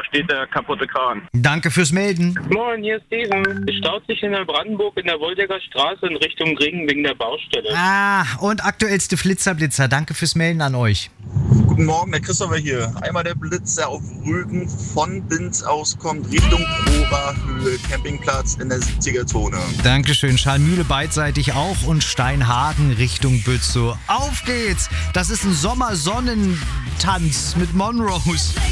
steht der kaputte Kran. Danke fürs Melden. Moin, hier ist Steven. Es staut sich in der Brandenburg in der Woldecker Straße in Richtung Ring wegen der Baustelle. Und aktuellste Flitzer-Blitzer. Danke fürs Melden an euch. Guten Morgen, der Christopher hier. Einmal der Blitz, der auf Rügen von Binz auskommt, Richtung Proberhöhe, Campingplatz in der 70er-Zone. Dankeschön. Schalmühle beidseitig auch und Steinhagen Richtung Bützow. Auf geht's! Das ist ein Sommersonnentanz mit Monrose.